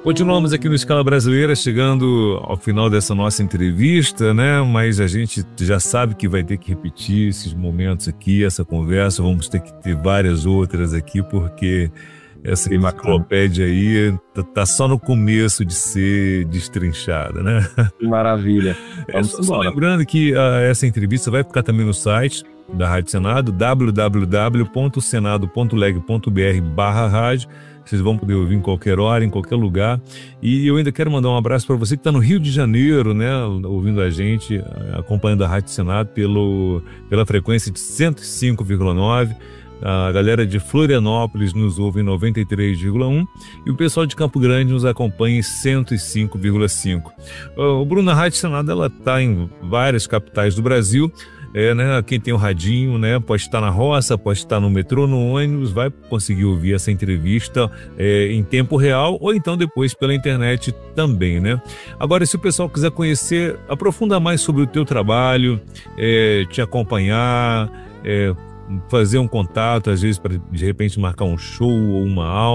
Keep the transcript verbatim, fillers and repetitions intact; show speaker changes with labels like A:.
A: Continuamos aqui no Escala Brasileira, chegando ao final dessa nossa entrevista, né? Mas a gente já sabe que vai ter que repetir esses momentos aqui, essa conversa. Vamos ter que ter várias outras aqui, porque essa enciclopédia aí tá, tá só no começo de ser destrinchada, né?
B: Maravilha. Vamos
A: é, só
B: embora.
A: lembrando que uh, essa entrevista vai ficar também no site da Rádio Senado, w w w ponto senado ponto leg ponto b r barra rádio. Vocês vão poder ouvir em qualquer hora, em qualquer lugar. E eu ainda quero mandar um abraço para você que está no Rio de Janeiro, né, ouvindo a gente, acompanhando a Rádio Senado pelo, pela frequência de cento e cinco vírgula nove. A galera de Florianópolis nos ouve em noventa e três vírgula um e o pessoal de Campo Grande nos acompanha em cento e cinco vírgula cinco. O Bruno, a Rádio Senado, ela está em várias capitais do Brasil. É, né, quem tem o radinho, né, pode estar na roça, pode estar no metrô, no ônibus, vai conseguir ouvir essa entrevista é, em tempo real ou então depois pela internet também, né? Agora, se o pessoal quiser conhecer, aprofundar mais sobre o teu trabalho, é, te acompanhar, é, fazer um contato, às vezes para de repente marcar um show ou uma aula,